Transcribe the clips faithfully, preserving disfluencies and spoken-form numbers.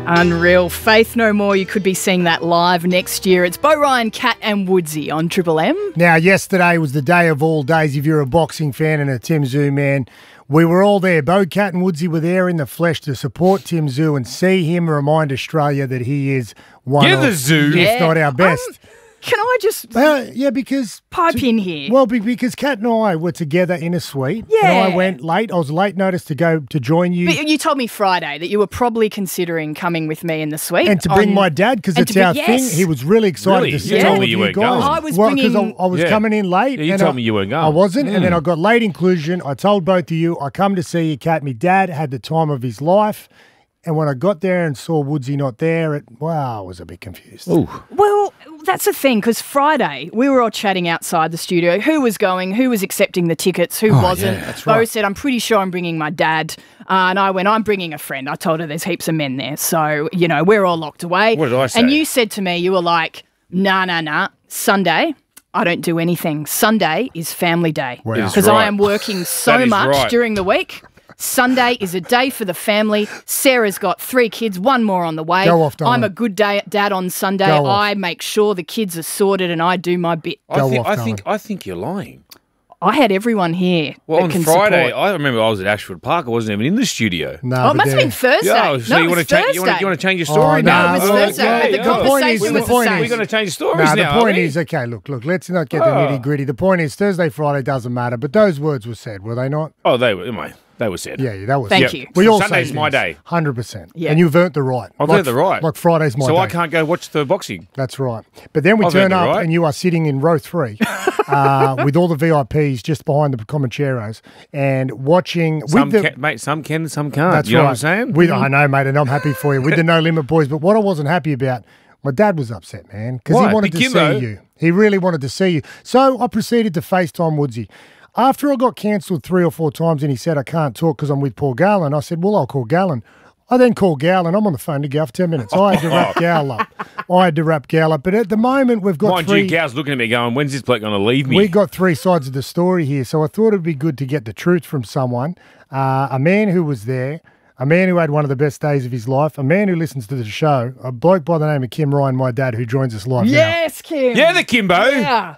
Unreal. Faith No More. You could be seeing that live next year. It's Beau Ryan, Cat and Woodsy on Triple M. Now, yesterday was the day of all days if you're a boxing fan and a Tim Tszyu man. We were all there. Beau, Cat and Woodsy were there in the flesh to support Tim Tszyu and see him remind Australia that he is one yeah, of, the Zoo. if Yeah. not our best. Um, can I just Uh, yeah, because... pipe in here? Well, be- because Kat and I were together in a suite. Yeah. And I went late. I was late notice to go to join you. But you told me Friday that you were probably considering coming with me in the suite. And to bring on- my dad, because and it's to bring- our yes. thing. He was really excited Really? to You see told all me of you you weren't guys. going. I was well, because bringing- I, I was Yeah. coming in late. Yeah, you and told I, me you weren't going. I wasn't, and Mm. then I got late inclusion. I told both of you, I come to see you, Kat. My dad had the time of his life. And when I got there and saw Woodsy not there, it, wow, I was a bit confused. Ooh. Well, that's the thing, because Friday we were all chatting outside the studio. Who was going? Who was accepting the tickets? Who wasn't? yeah, that's Beau right. said, I'm pretty sure I'm bringing my dad. Uh, and I went, I'm bringing a friend. I told her there's heaps of men there. So, you know, we're all locked away. What did I say? And you said to me, you were like, nah, nah, nah, Sunday, I don't do anything. Sunday is family day. Wow. That is Because I right. am working so That is much right. during the week. Sunday is a day for the family. Sarah's got three kids, one more on the way. Go off, darling. I'm a good day, dad on Sunday. Go off. I make sure the kids are sorted and I do my bit. I Go think off, I darling. think I think you're lying. I had everyone here Well, that on can Friday, support. I remember I was at Ashford Park. I wasn't even in the studio. No, Oh, it but must have there- been Thursday. Yeah, so no, you it want was to change? You want, Thursday. you want to change your Oh, story no, now? it was oh, Thursday. yeah, The yeah. conversation is- was the the point same. is- We're going to change stories No, now. the are point we? is, okay, look, look, let's not get the Oh. nitty gritty. The point is, Thursday, Friday doesn't matter, but those words were said, were they not? Oh, they were. mate, They were said. Yeah, yeah, that was Thank yeah. you. We all Sunday's say my things. day. one hundred percent. Yeah. And you've earned the right. I've like, earned the right. Like Friday's my So day. I can't go watch the boxing. That's right. But then we I've turn earned the up right. and you are sitting in row three uh, with all the V I Ps just behind the Comancheros and watching. Some with the, can, mate, some can, some can't. That's you know right. what I'm saying? With, I know, mate, and I'm happy for you. With the No Limit Boys. But what I wasn't happy about, my dad was upset, man, because he Why? wanted Big to Kimbo? see you. He really wanted to see you. So I proceeded to FaceTime Woodsy. After I got cancelled three or four times and he said, I can't talk because I'm with Paul Garland, I said, well, I'll call Garland. I then called Gal and I'm on the phone to Gal for ten minutes. I had to wrap Gal up. I had to wrap Gal up. But at the moment, we've got Mind three... you, Gal's looking at me going, when's this bloke going to leave me? We got three sides of the story here, so I thought it'd be good to get the truth from someone. Uh, a man who was there, a man who had one of the best days of his life, a man who listens to the show, a bloke by the name of Kim Ryan, my dad, who joins us live Yes, Kim. yeah, the Kimbo. Yeah.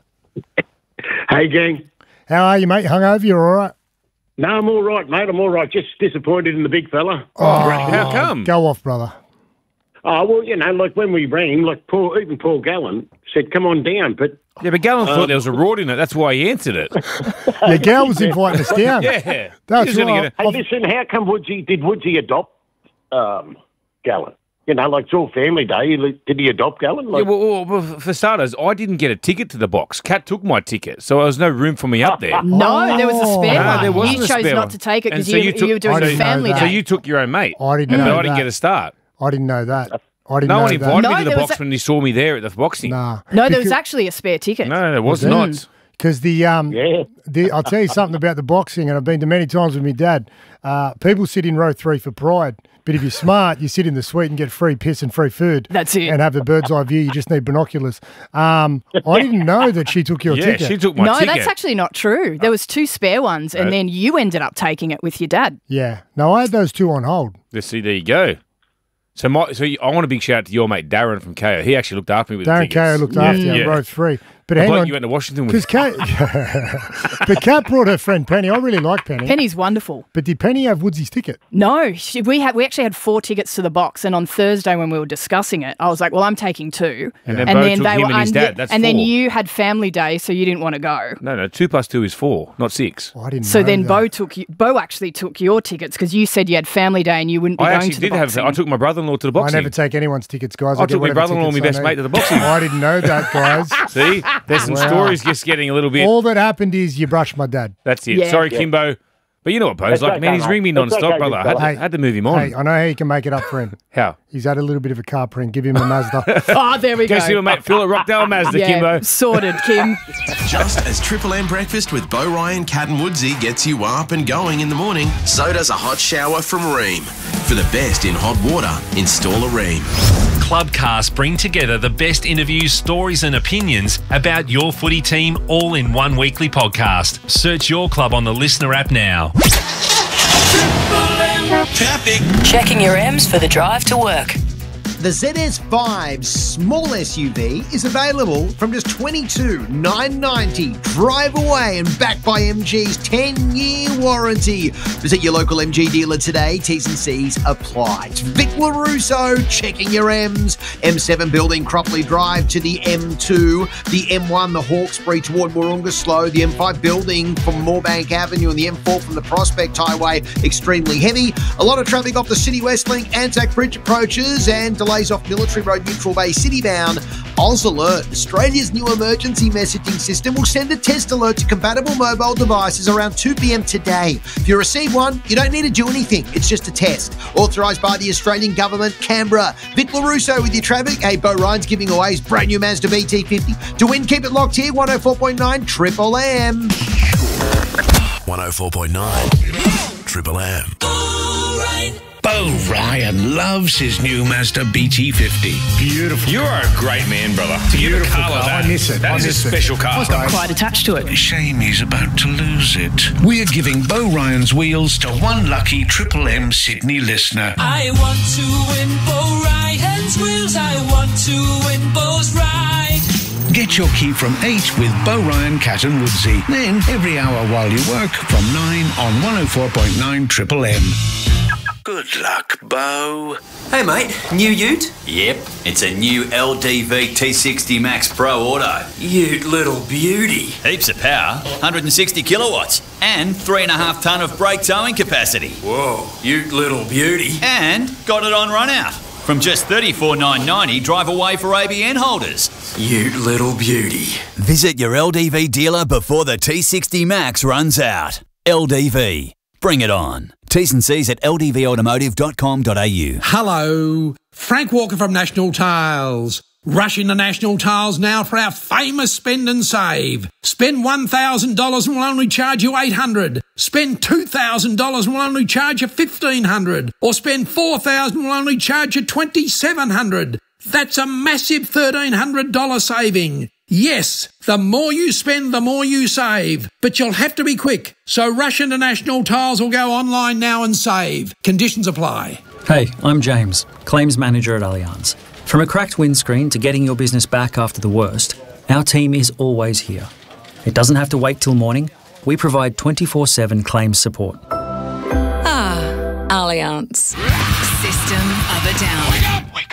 Hey, gang. now. How are you, mate? Hungover? You all right? No, I'm all right, mate. I'm all right. Just disappointed in the big fella. Oh, how come? Go off, brother. Oh, well, you know, like when we rang, like Paul, even Paul Gallen said, come on down. But Yeah, but Gallon thought there was a rod in it. That's why he answered it. Yeah, Gal was inviting us down. Yeah. That's He's gonna right. get hey, listen, how come Woodsy, did Woodsy adopt um, Gallen? You know, like it's all family day. Did he adopt Gallen? Yeah, Like, well, well, for starters, I didn't get a ticket to the box. Kat took my ticket, so there was no room for me up there. No, there was a spare No, one. there wasn't you a chose spare not one. to take it And because so you, you took- you were doing I didn't know family that. So day. you took your own mate. I didn't but know I didn't that. get a start. I didn't know that. I didn't No know one that. invited No, me to the there was box a- when he saw me there at the boxing. Nah. no, there was Because- actually a spare ticket. No, there was there? not. Because the um, Yeah. the I'll tell you something about the boxing, and I've been to many times with my dad. Uh, people sit in row three for pride, but if you're smart, you sit in the suite and get free piss and free food. That's it. And have the bird's eye view. You just need binoculars. Um, I didn't know that she took your Yeah, ticket. she took my no, ticket. that's actually not true. There was two spare ones, and Right. then you ended up taking it with your dad. Yeah. No, I had those two on hold. Let's see, there you go. So, my, so you, I want a big shout out to your mate Darren from K O. He actually looked after me with the Darren tickets. Kayo looked after you, yeah. row three. But The hang bloke on, you went to Washington with. because Kat, but Kat brought her friend Penny. I really like Penny. Penny's wonderful. But did Penny have Woodsy's ticket? No, she, we had we actually had four tickets to the box, and on Thursday when we were discussing it, I was like, "Well, I'm taking two." And then Beau took him and his and, dad. That's and then four. you had family day, so you didn't want to go. No, no, two plus two is four, not six. Oh, I didn't So know then that. Beau took you, Beau actually took your tickets because you said you had family day and you wouldn't be I going actually to the did have. boxing. I took my brother-in-law to the I boxing. never take anyone's tickets, guys. I get took my whatever brother-in-law and my tickets best I mate need. to the boxing. I didn't know that, guys. See, there's some Wow. stories just getting a little bit. All that happened is you brushed my dad. That's it. Yeah. Sorry, Yeah. Kimbo. But you know what, Beau's It's like, okay, man, he's mate. ringing me It's non-stop, okay, brother. I big had, to, fella. had to move him on. Hey, I know how you can make it up for him. How? He's had a little bit of a car print. Give him a Mazda. Oh, there we Go go. see my mate Phil at Rockdale Mazda, yeah, Kimbo. sorted, Kim. Just as Triple M Breakfast with Beau Ryan, Cat and Woodsy gets you up and going in the morning, so does a hot shower from Ream. For the best in hot water, install a Ream. Clubcast bring together the best interviews, stories and opinions about your footy team all in one weekly podcast. Search your club on the Listener app now. Traffic. Checking your M's for the drive to work. The Z S five small S U V is available from just twenty-two thousand nine hundred ninety dollars. Drive away and backed by M G's ten-year warranty. Visit your local M G dealer today. T's and C's apply. It's Vic LaRusso checking your M's. M seven building Cropley Drive to the M two. The M one, the Hawkesbury toward Warunga Slow. The M five building from Moorbank Avenue and the M four from the Prospect Highway. Extremely heavy. A lot of traffic off the City West Link, Anzac Bridge approaches and delays off Military Road, Neutral Bay, City bound. Oz Alert, Australia's new emergency messaging system, will send a test alert to compatible mobile devices around two p.m. today. If you receive one, you don't need to do anything. It's just a test. Authorised by the Australian Government, Canberra. Vic LaRusso with your traffic. Hey, Bo Ryan's giving away his brand new Mazda B T fifty. To win, keep it locked here, one oh four point nine Triple M. one oh four point nine Triple M. Bo Ryan loves his new Mazda B T fifty. Beautiful. You are a great man, brother. To get a Beautiful car like car. that, I miss it. that I is a miss it. special car. Okay. Quite attached to it. Shame he's about to lose it. We're giving Bo Ryan's wheels to one lucky Triple M Sydney listener. I want to win Bo Ryan's wheels. I want to win Bo's ride. Get your key from eight with Bo Ryan, Cat and Woodsy. Then every hour while you work from nine on one oh four point nine Triple M. Good luck, Bo. Hey mate, new ute? Yep, it's a new L D V T sixty Max Pro Auto. Ute little beauty. Heaps of power, one hundred sixty kilowatts, and three and a half tonne of brake towing capacity. Whoa, ute little beauty. And got it on run out. From just thirty-four thousand nine hundred ninety dollars, drive away for A B N holders. Ute little beauty. Visit your L D V dealer before the T sixty Max runs out. L D V. Bring it on. T's and C's at l d v automotive dot com dot a u. Hello, Frank Walker from National Tiles. Rush into National Tiles now for our famous spend and save. Spend one thousand dollars and we'll only charge you eight hundred dollars. Spend two thousand dollars and we'll only charge you fifteen hundred dollars. Or spend four thousand dollars and we'll only charge you twenty-seven hundred dollars. That's a massive thirteen hundred dollars saving. Yes, the more you spend, the more you save. But you'll have to be quick. So rush into National Tiles or go online now and save. Conditions apply. Hey, I'm James, Claims Manager at Allianz. From a cracked windscreen to getting your business back after the worst, our team is always here. It doesn't have to wait till morning. We provide twenty-four seven claims support. Ah, Allianz. System of a Down. Wake up, wake